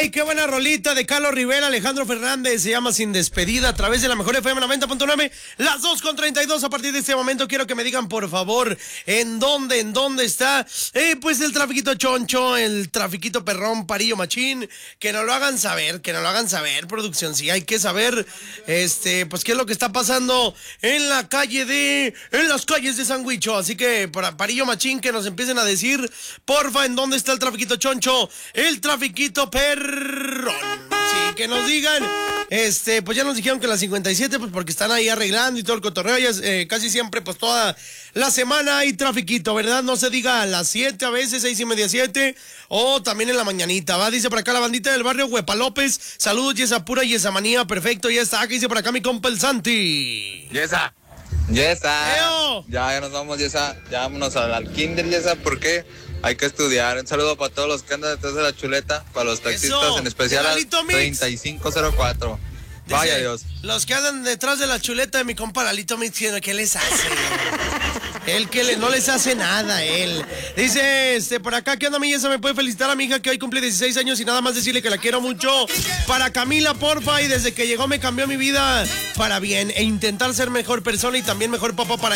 Ay, qué buena rolita de Carlos Rivera, Alejandro Fernández, se llama Sin Despedida a través de la mejor FM 90.9, las 2:32. A partir de este momento quiero que me digan, por favor, ¿en dónde está? Pues el trafiquito choncho, el trafiquito perrón, parillo machín, que nos lo hagan saber, producción, sí, hay que saber, pues qué es lo que está pasando en las calles de San Huicho. Así que, para parillo machín, que nos empiecen a decir, porfa, ¿en dónde está el trafiquito choncho? El trafiquito perrón. Sí, que nos digan. Pues ya nos dijeron que las 57, pues porque están ahí arreglando y todo el cotorreo. Ya casi siempre, pues toda la semana hay trafiquito, ¿verdad? No se diga a las 7 a veces, 6:30, 7, o también en la mañanita, ¿va? Dice por acá la bandita del barrio Huepa López. Saludos, Yesa Pura, Yesa Manía, perfecto, ya está. Aquí dice por acá mi compa el Santi. Yesa. Ya nos vamos, Yesa. Ya vámonos al kinder, Yesa, porque hay que estudiar. Un saludo para todos los que andan detrás de la chuleta, para los taxistas, Eso. en especial al Lalito Mix. 3504. Vaya Dios. Los que andan detrás de la chuleta de mi compa Lalito Mix, ¿qué les hace? Él no les hace nada, él. Dice, por acá, ¿qué onda, mi Yesa? ¿Me puede felicitar a mi hija que hoy cumple 16 años y nada más decirle que la quiero mucho? Para Camila, porfa, y desde que llegó me cambió mi vida para bien, e intentar ser mejor persona y también mejor papá para